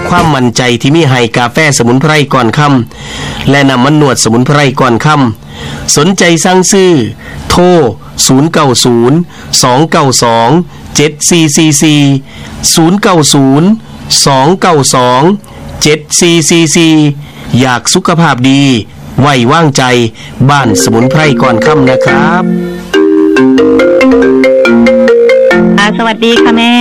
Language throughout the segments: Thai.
ความมั่นใจที่มีให้กาแฟสมุนไพรก่อนค่ำและน้ำมันนวดสมุนไพรก่อนค่ำสนใจสั่งซื้อโทร090-292-7444 อยากสุขภาพดีไว้วางใจบ้านสมุนไพรก่อนค่ำนะครับสวัสดีค่ะแม่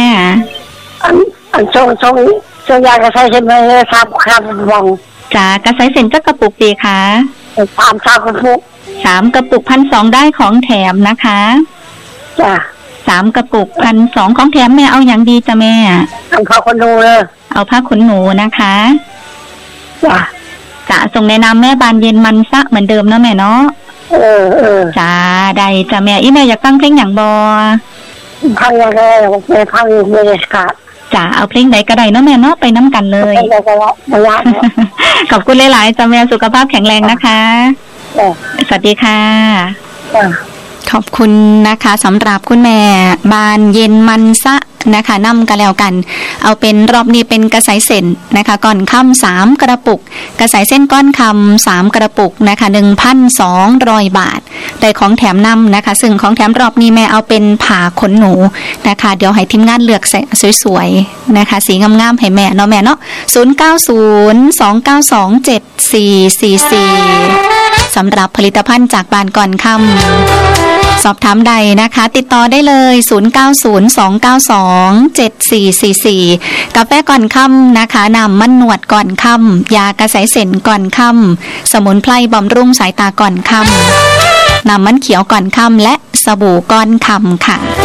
ส่งยากระใสเส้นไม่ได้ครับวงจ้ากระใสเส้นจักกระปุกดีค่ะ 3กระปุก 3กระปุก 1,200 ได้ของแถมนะคะจ้ะ 3กระปุก 1,200 ของแถมแม่เอาอย่างดีจ้ะแม่เอาผ้าขนหนูเลยเอาผ้าขนหนูนะคะจ้ะส่งในนามแม่บานเย็นมันซะเหมือนเดิมเนาะแม่เนาะจ้าได้จ้ะแม่อีแม่อยากฟังเพลงอย่างบอฟังอย่างไรไม่ฟังไม่ได้ค่ะจ้าเอาเพลงไหนก็ได้เนาะแม่เนาะไปน้ำกันเลยขอบคุณหลายๆจ้ะแม่สุขภาพแข็งแรงนะคะสวัสดีค่ะขอบคุณนะคะสำหรับคุณแม่บานเย็นมันซะนะคะนำกันแล้วกันเอาเป็นรอบนี้เป็นกระสายเส้นนะคะก่อนค่ำ3กระปุกกระสายเส้นก้อนคำ3กระปุกนะคะ 1,200 บาทได้ของแถมนำนะคะซึ่งของแถมรอบนี้แม่เอาเป็นผ่าขนหนูนะคะเดี๋ยวให้ทีมงานเลือกสวยๆนะคะสีงามๆให้แม่เนาะแม่เนาะ090-292-7444สำหรับผลิตภัณฑ์จากบานก่อนค่ำสอบถามใดนะคะติดต่อได้เลย090-292-7444กาแฟก่อนค่ำนะคะน้ำมันนวดก่อนค่ำยากระสายเส้นก่อนค่ำสมุนไพรบำรุงสายตาก่อนค่ำน้ำมันเขียวก่อนค่ำและสบู่ก่อนค่ำค่ะ